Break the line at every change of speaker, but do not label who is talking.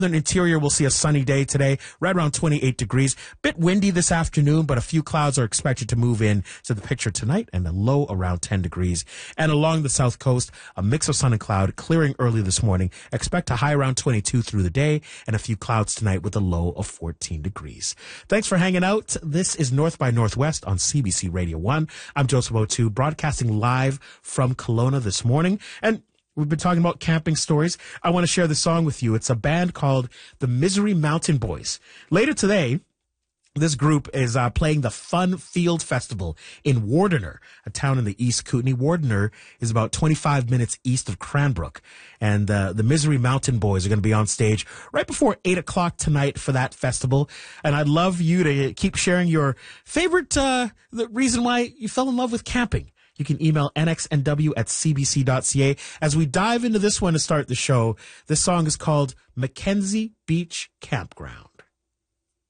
The interior will see a sunny day today, right around 28 degrees. Bit windy this afternoon, but a few clouds are expected to move in to the picture tonight, and a low around 10 degrees. And along the south coast, a mix of sun and cloud, clearing early this morning. Expect a high around 22 through the day, and a few clouds tonight with a low of 14 degrees. Thanks for hanging out. This is North by Northwest on CBC Radio 1. I'm Joseph O'Toole, broadcasting live from Kelowna this morning. And we've been talking about camping stories. I want to share the song with you. It's a band called the Misery Mountain Boys. Later today, this group is playing the Fun Field Festival in Wardener, a town in the East Kootenay. Wardener is about 25 minutes east of Cranbrook. And the Misery Mountain Boys are going to be on stage right before 8 o'clock tonight for that festival. And I'd love you to keep sharing your favorite, the reason why you fell in love with camping. You can email nxnw@cbc.ca. As we dive into this one to start the show, this song is called Mackenzie Beach Campground.